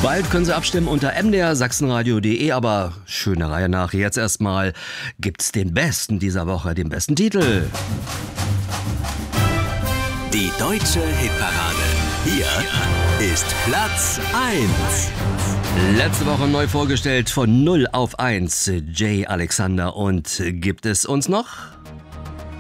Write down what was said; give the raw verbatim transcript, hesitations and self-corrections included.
Bald können Sie abstimmen unter m d r sachsenradio punkt d e, aber schöne Reihe nach. Jetzt erstmal gibt's den besten dieser Woche, den besten Titel. Die deutsche Hitparade. Hier ist Platz eins. Letzte Woche neu vorgestellt von null auf eins. Jay Alexander. Und gibt es uns noch?